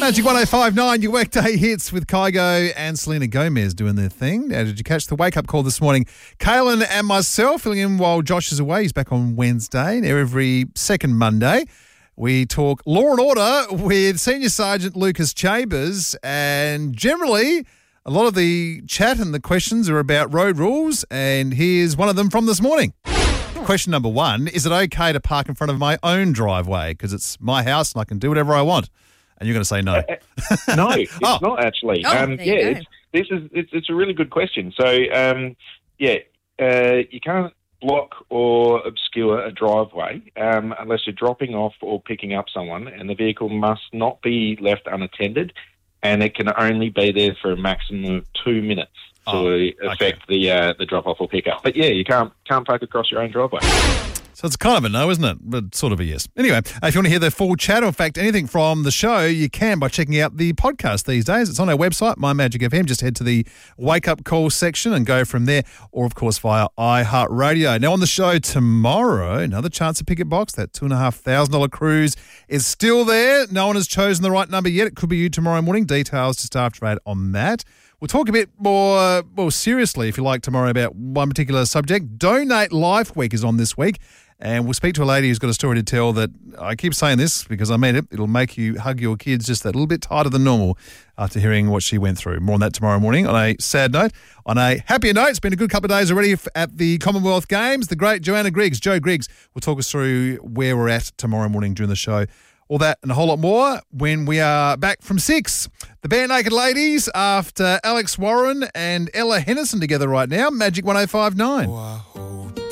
Magic 105.9, your workday hits with Kygo and Selena Gomez doing their thing. Now, did you catch the wake-up call this morning? Kaylin and myself filling in while Josh is away. He's back on Wednesday. Now, every second Monday, we talk law and order with Senior Sergeant Lucas Chambers, and generally, a lot of the chat and the questions are about road rules, and here's one of them from this morning. Question number one, is it okay to park in front of my own driveway? Because it's my house and I can do whatever I want. And you're going to say no. No, it's not actually. It's a really good question. So, you can't block or obscure a driveway unless you're dropping off or picking up someone, and the vehicle must not be left unattended, and it can only be there for a maximum of 2 minutes to affect the drop-off or pick-up. But, yeah, you can't park across your own driveway. So it's kind of a no, isn't it? But sort of a yes. Anyway, if you want to hear the full chat or, in fact, anything from the show, you can by checking out the podcast these days. It's on our website, My Magic FM. Just head to the wake-up call section and go from there, or, of course, via iHeartRadio. Now, on the show tomorrow, another chance at Picket Box. That $2,500 cruise is still there. No one has chosen the right number yet. It could be you tomorrow morning. Details just after 8 on that. We'll talk a bit more seriously, if you like, tomorrow about one particular subject. Donate Life Week is on this week. And we'll speak to a lady who's got a story to tell that, I keep saying this because I mean it, it'll make you hug your kids just that little bit tighter than normal after hearing what she went through. More on that tomorrow morning. On a sad note, on a happier note, it's been a good couple of days already at the Commonwealth Games. The great Joe Griggs, will talk us through where we're at tomorrow morning during the show. All that and a whole lot more when we are back from 6. The Bare Naked Ladies after Alex Warren and Ella Henderson together right now. Magic 105.9.